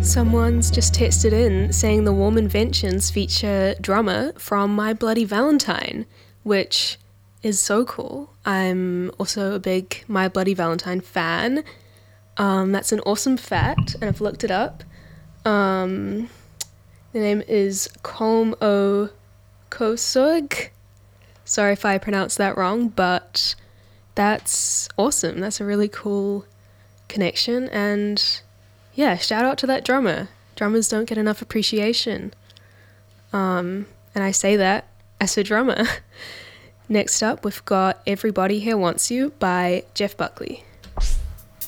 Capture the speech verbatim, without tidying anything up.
Someone's just texted in saying the Warm Inventions feature drummer from My Bloody Valentine, which is so cool. I'm also a big My Bloody Valentine fan. Um, that's an awesome fact, and I've looked it up. Um, the name is Colm O Kosug. Sorry if I pronounced that wrong, but that's awesome. That's a really cool connection, and yeah, shout out to that drummer. Drummers don't get enough appreciation. Um, and I say that as a drummer. Next up, we've got Everybody Here Wants You by Jeff Buckley.